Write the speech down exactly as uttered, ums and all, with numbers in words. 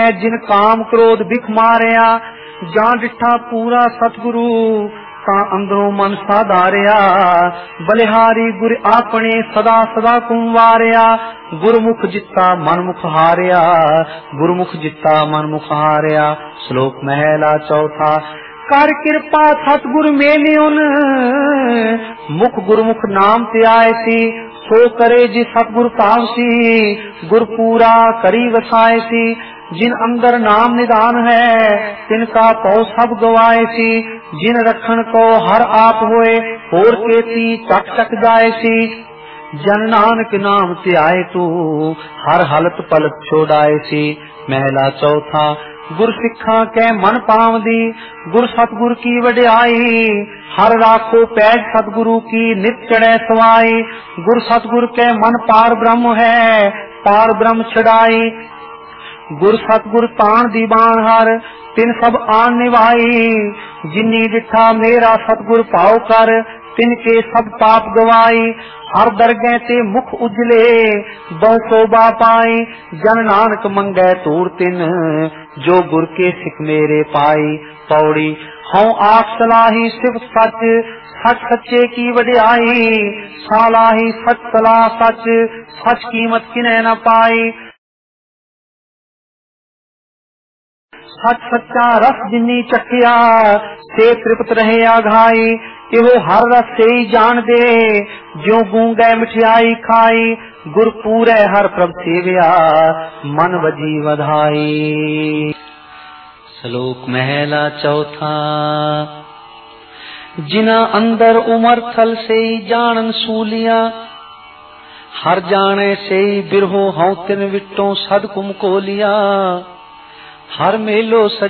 जिन काम क्रोध बिख मारिया, जान डिठा पूरा सतगुरु ता अंदरों मन साधारिया। बलिहारी गुर आपने सदा सदा कुंवारिया, गुरमुख जिता मनमुख हारिया, गुरमुख जिता मनमुख हारिया। श्लोक महला चौथा। कर कृपा सतगुर मेलियुन, मुख गुरमुख नाम ते आए सी। सो करे जी सतगुर पावसी, गुर पूरा करी वसाए सी। जिन अंदर नाम निदान है, तिनका पौ सब गवाए सी। जिन रखन को हर आप होए, होर केती चक चक जाए सी। जन नानक नाम ते आए तू, हर हालत पलक छोड़ाए सी। महला चौथा। गुर सिखा कै मन पावदी, गुर सतगुर की वड्याई। हर राखो पैज सतगुरु की, नित चढ़े सवाई। गुर सतगुर कै मन पार ब्रह्म है, पार ब्रह्म छड़ाई। गुर सतगुर तान दीवान हर, तिन सब आन निभाई। जिन्नी डिठा मेरा सतगुर पाओ कर, तिनके सब पाप गवाई। हर दरगह ते मुख उजले, बहु शोभा पाई। जन नानक मंगै तूर तिन, जो गुर के सिख मेरे पाई। पौड़ी। हूँ आख सलाही सिर्फ सच, सच सच्चे की वड्याई। सालाही सच सलाह सच, सच कीमत किने न पाई। सच सच्चा रस जिन्नी चखिया, से तृप्त रहे आघाई। इहो हर रस से ही जान दे, ज्यों गूंगे मिठाई खाई। गुर पूरे हर प्रभ सेविया, मन वजी वधाई। श्लोक महला चौथा। जिना अंदर उमर थल से ही जानन सूलिया, हर जाने से ही बिरहो हूं तिन विटों सद कुम को लिया। हर मेलो